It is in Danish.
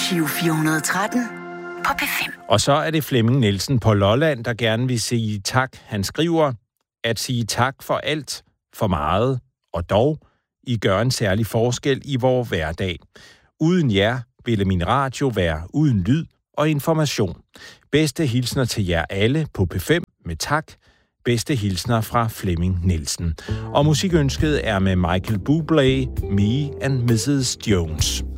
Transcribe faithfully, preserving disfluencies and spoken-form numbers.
Giro fire hundrede og tretten på P fem. Og så er det Flemming Nielsen på Lolland, der gerne vil sige tak. Han skriver, at sige tak for alt, for meget og dog, I gør en særlig forskel i vores hverdag. Uden jer ville min radio være uden lyd og information. Bedste hilsner til jer alle på P fem med tak. Bedste hilsner fra Flemming Nielsen. Og musikønsket er med Michael Bublé, Me and missus Jones.